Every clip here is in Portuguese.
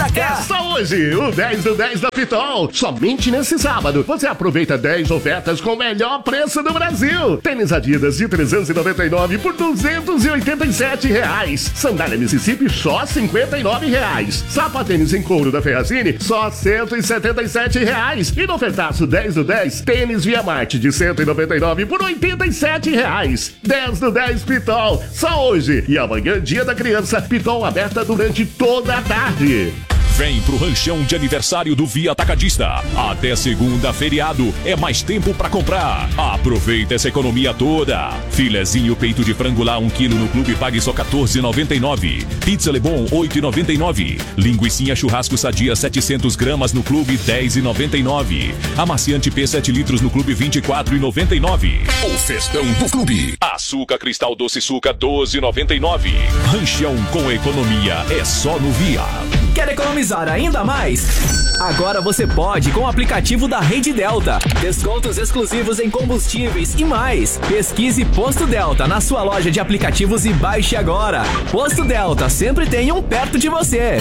ressaca. É só hoje, o 10 do 10 da Pitol. Somente nesse sábado, você aproveita 10 ofertas com o melhor preço do Brasil. Tênis Adidas de 399 por R$287. Sandália Mississippi só R$59. Sapatênis em couro da Ferracini só R$177. E no ofertaço 10 do 10, tênis Via Marte de 199 por R$87. 10 do 10 Pitol, só hoje. E amanhã, dia da criança, Pitol aberta durante toda a tarde. Vem pro ranchão de aniversário do Via Atacadista. Até segunda, feriado, é mais tempo pra comprar. Aproveita essa economia toda. Filezinho peito de frango lá 1 kg no Clube pague só R$14,99. Pizza Lebon 8,99. Linguicinha churrasco sadia 700 gramas no Clube 10,99. Amaciante P 7 litros no Clube 24,99. O festão do Clube. Açúcar Cristal Doce Suca 12,99. Ranchão com economia é só no Via. Quer economizar ainda mais? Agora você pode com o aplicativo da Rede Delta. Descontos exclusivos em combustíveis e mais. Pesquise Posto Delta na sua loja de aplicativos e baixe agora. Posto Delta, sempre tem um perto de você.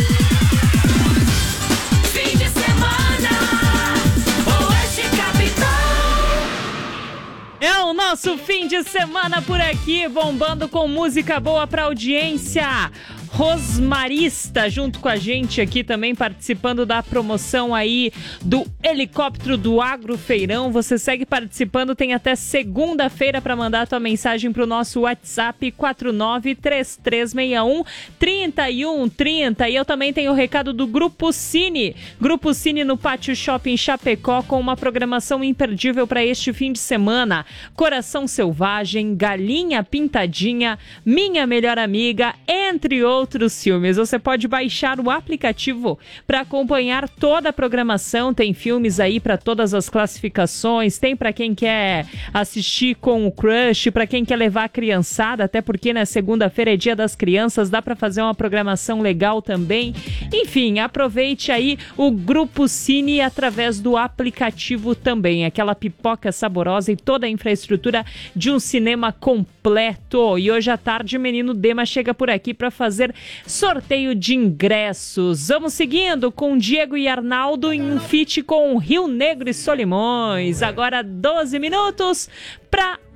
Fim de semana, Oeste Capital. É o nosso fim de semana por aqui, bombando com música boa pra audiência. Rosmarista junto com a gente aqui também participando da promoção aí do helicóptero do Agrofeirão. Você segue participando, tem até segunda-feira para mandar a tua mensagem pro nosso WhatsApp 4933613130. E eu também tenho o recado do Grupo Cine. Grupo Cine no Pátio Shopping Chapecó com uma programação imperdível para este fim de semana. Coração Selvagem, Galinha Pintadinha, Minha Melhor Amiga, entre outros filmes. Você pode baixar o aplicativo para acompanhar toda a programação. Tem filmes aí para todas as classificações, tem para quem quer assistir com o crush, para quem quer levar a criançada, até porque na segunda-feira é dia das crianças, dá para fazer uma programação legal também. Enfim, aproveite aí o Grupo Cine através do aplicativo também, aquela pipoca saborosa e toda a infraestrutura de um cinema completo. E hoje à tarde o Menino Dema chega por aqui para fazer sorteio de ingressos. Vamos seguindo com Diego e Arnaldo em um feat com Rio Negro e Solimões. Agora 12 minutos para